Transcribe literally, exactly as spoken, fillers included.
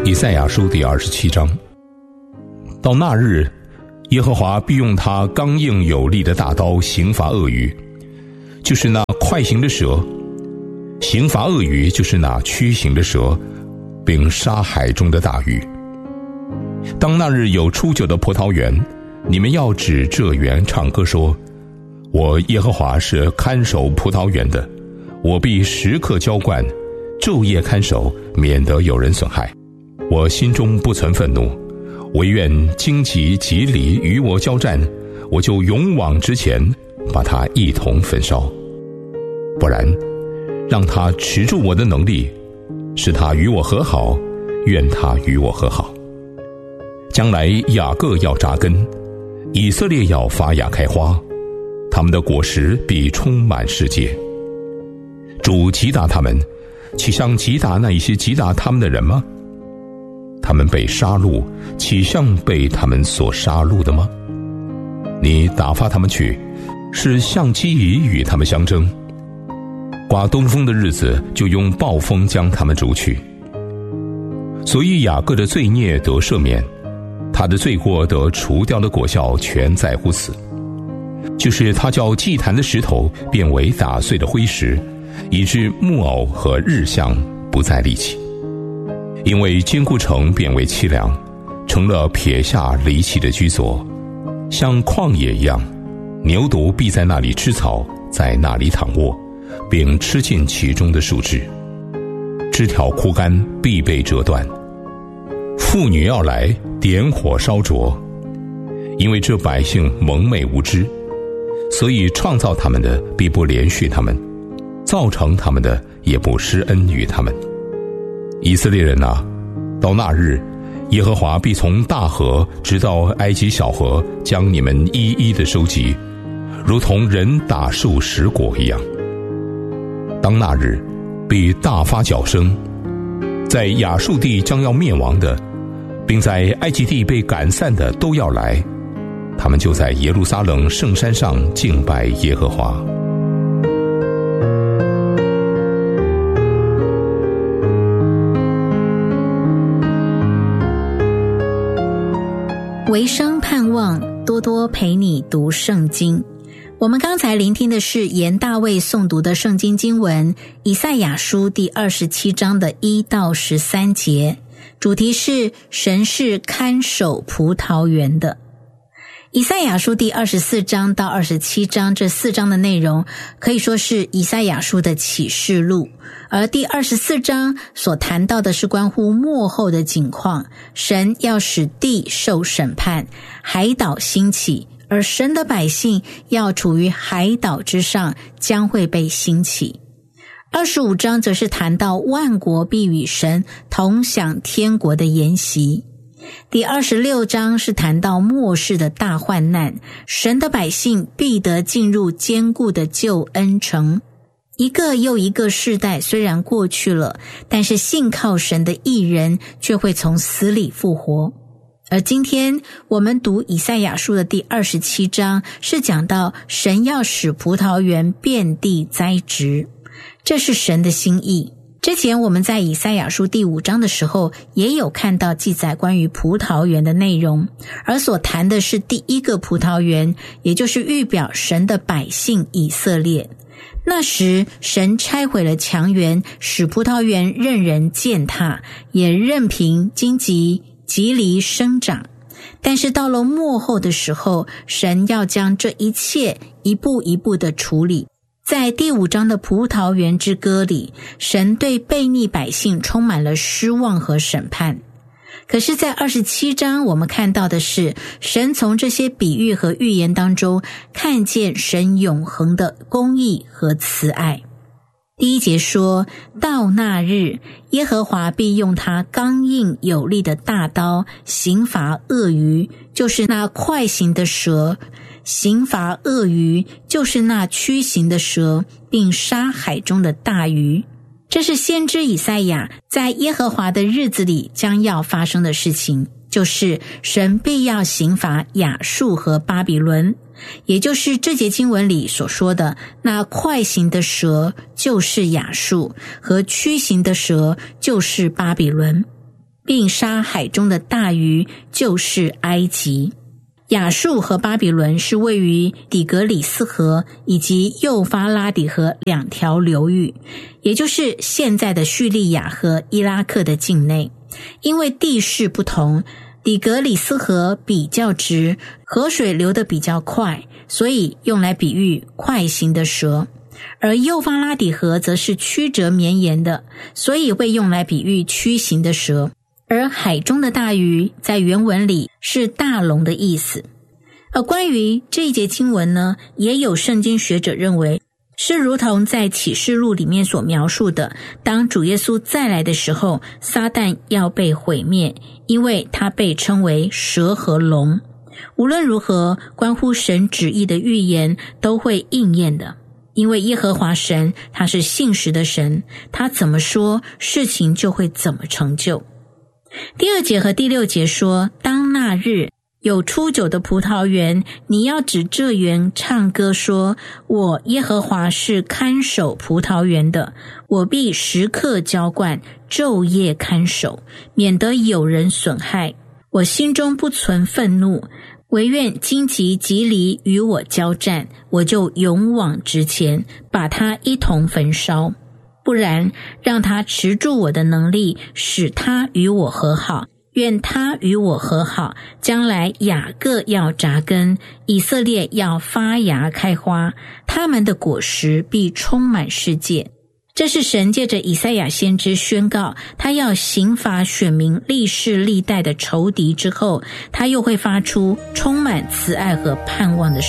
以赛亚书第二十七章。到那日，耶和华必用他刚硬有力的大刀刑罚鳄鱼，就是那快行的蛇；刑罚鳄鱼，就是那曲行的蛇，并杀海中的大鱼。当那日有初九的葡萄园，你们要指这园唱歌说：我耶和华是看守葡萄园的，我必时刻浇灌，昼夜看守，免得有人损害。我心中不存愤怒，惟愿荆棘蒺藜与我交战，我就勇往直前，把它一同焚烧。不然，让他持住我的能力，使他与我和好，愿他与我和好。将来雅各要扎根，以色列要发芽开花，他们的果实必充满世界。主击打他们，岂像击打那一些击打他们的人吗？他们被杀戮，岂像被他们所杀戮的吗？你打发他们去，是像鸡蚁与他们相争。刮东风的日子，就用暴风将他们逐去。所以雅各的罪孽得赦免，他的罪过得除掉的果效全在乎此，就是他叫祭坛的石头变为打碎的灰石，以致木偶和日像不再立起。因为坚固城变为凄凉，成了撇下离弃的居所，像旷野一样，牛犊必在那里吃草，在那里躺卧，并吃尽其中的树枝。枝条枯干，必被折断。妇女要来，点火烧灼。因为这百姓蒙昧无知，所以创造他们的必不怜恤他们，造成他们的也不施恩于他们。以色列人啊，到那日，耶和华必从大河直到埃及小河，将你们一一的收集，如同人打树拾果一样。当那日，必大发角声，在亚述地将要灭亡的，并在埃及地被赶散的都要来，他们就在耶路撒冷圣山上敬拜耶和华。 维生盼望多多陪你读圣经。我们刚才聆听的是严大卫诵读的圣经经文，以赛亚书第二十七章的一到十三节，主题是神是看守葡萄园的。以赛亚书第二十四章到二十七章这四章的内容可以说是以赛亚书的启示录，而第二十四章所谈到的是关乎末后的景况，神要使地受审判，海岛兴起，而神的百姓要处于海岛之上，将会被兴起。二十五章则是谈到万国必与神同享天国的筵席。第二十六章是谈到末世的大患难，神的百姓必得进入坚固的救恩城。一个又一个世代虽然过去了，但是信靠神的义人却会从死里复活。而今天我们读以赛亚书的第二十七章，是讲到神要使葡萄园遍地栽植，这是神的心意。之前我们在以赛亚书第五章的时候也有看到记载关于葡萄园的内容，而所谈的是第一个葡萄园，也就是预表神的百姓以色列。那时神拆毁了墙垣，使葡萄园任人践踏，也任凭荆棘蒺藜生长。但是到了末后的时候，神要将这一切一步一步的处理。在第五章的葡萄园之歌里，神对悖逆百姓充满了失望和审判。可是在二十七章我们看到的是，神从这些比喻和预言当中看见神永恒的公义和慈爱。第一节说，到那日，耶和华必用他刚硬有力的大刀刑罚鳄鱼，就是那快行的蛇；刑罚鳄鱼，就是那曲行的蛇，并杀海中的大鱼。这是先知以赛亚在耶和华的日子里将要发生的事情，就是神必要刑罚亚述和巴比伦，也就是这节经文里所说的那快行的蛇就是亚述，和曲行的蛇就是巴比伦。 并杀海中的大鱼，就是埃及。亚述和巴比伦是位于底格里斯河以及幼发拉底河两条流域，也就是现在的叙利亚和伊拉克的境内。因为地势不同，底格里斯河比较直，河水流得比较快，所以用来比喻快行的蛇。而幼发拉底河则是曲折绵延的，所以会用来比喻曲行的蛇。而海中的大鱼在原文里是大龙的意思。而关于这一节经文呢，也有圣经学者认为是如同在启示录里面所描述的，当主耶稣再来的时候，撒旦要被毁灭，因为他被称为蛇和龙。无论如何，关乎神旨意的预言都会应验的，因为耶和华神他是信实的神，他怎么说，事情就会怎么成就。第二节和第六节说，当那日有出酒的葡萄园，你要指这园唱歌说，我耶和华是看守葡萄园的，我必时刻浇灌，昼夜看守，免得有人损害。我心中不存愤怒，惟愿荆棘棘藜与我交战，我就勇往直前，把它一同焚烧。不然，让他持住我的能力，使他与我和好，愿他与我和好，将来雅各要扎根，以色列要发芽开花，他们的果实必充满世界。这是神借着以赛亚先知宣告，他要刑罚选民历世历代的仇敌之后，他又会发出充满慈爱和盼望的